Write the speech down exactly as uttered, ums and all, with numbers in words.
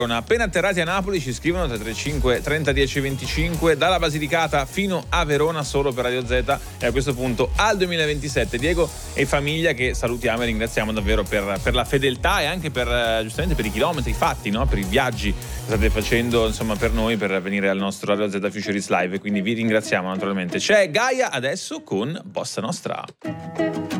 Appena atterrati a Napoli ci scrivono tre tre cinque trenta dieci venticinque dalla Basilicata fino a Verona solo per Radio Z, e a questo punto al duemilaventisette. Diego e famiglia che salutiamo e ringraziamo davvero per, per la fedeltà e anche per giustamente per i chilometri fatti, no? Per i viaggi che state facendo insomma per noi, per venire al nostro Radio Z Futurist Live, e quindi vi ringraziamo naturalmente. C'è Gaia adesso con Bossa Nostra.